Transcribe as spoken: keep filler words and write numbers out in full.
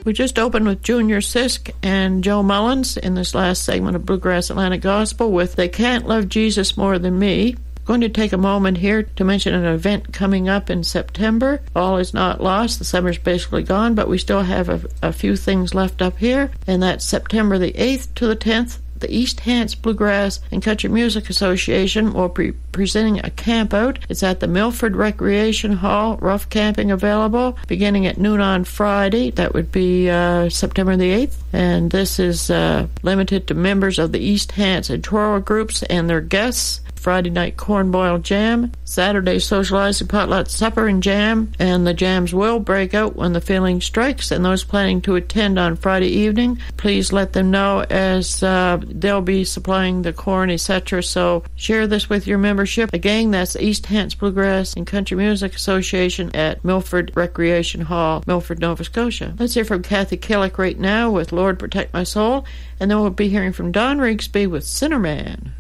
We just opened with Junior Sisk and Joe Mullins in this last segment of Bluegrass Atlantic Gospel with They Can't Love Jesus More Than Me. I'm going to take a moment here to mention an event coming up in September. All is not lost. The summer's basically gone, but we still have a, a few things left up here, and that's September the eighth to the tenth. The East Hants Bluegrass and Country Music Association will be presenting a camp out. It's at the Milford Recreation Hall. Rough camping available beginning at noon on Friday. That would be uh, September the eighth. And this is uh, limited to members of the East Hants and Toro groups and their guests. Friday night corn boil jam, Saturday socializing potluck supper and jam, and the jams will break out when the feeling strikes. And those planning to attend on Friday evening, please let them know, as uh, they'll be supplying the corn, et cetera. So share this with your membership. Again, that's East Hants Bluegrass and Country Music Association at Milford Recreation Hall, Milford, Nova Scotia. Let's hear from Kathy Killick right now with Lord Protect My Soul, and then we'll be hearing from Don Rigsby with Sinner Man.